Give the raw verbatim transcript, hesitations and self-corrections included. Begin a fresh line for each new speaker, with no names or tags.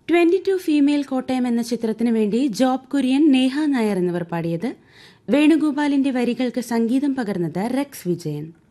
Twenty two female Kottayam എന്ന ചിത്രത്തിനു വേണ്ടി ജോബ് കുര്യൻ, നേഹ നായർ എന്നിവർ പാടിയത്. വേണുഗോപാലിന്റെ വരികൾക്ക് സംഗീതം പകർന്നത് റെക്സ് വിജയൻ.